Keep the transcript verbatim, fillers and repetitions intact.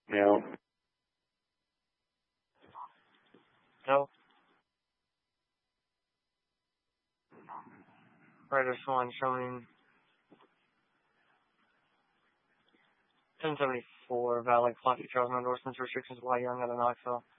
No. No. Rider Swan showing ten seventy-four, valid clock, trials, no endorsements, restrictions, while young out of Knoxville.